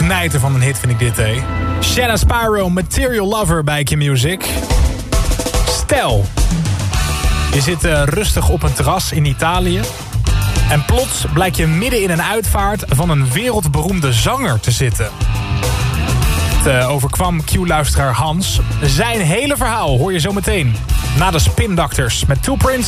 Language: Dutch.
knijter van een hit vind ik dit, hè. Shanna Spyro, Material Lover bij Q-Music. Stel, je zit rustig op een terras in Italië. En plots blijkt je midden in een uitvaart van een wereldberoemde zanger te zitten. Het overkwam Q-luisteraar Hans. Zijn hele verhaal hoor je zo meteen. Na de Spin Doctors met Two Prince.